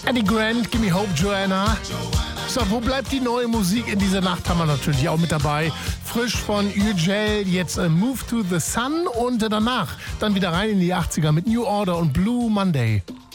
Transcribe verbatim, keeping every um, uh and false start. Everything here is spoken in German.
Eddie Grant, Gimme Hope, Joanna. So, wo bleibt die neue Musik in dieser Nacht? Haben wir natürlich auch mit dabei. Frisch von Ugel, jetzt äh, Move to the Sun und äh, danach dann wieder rein in die achtziger mit New Order und Blue Monday.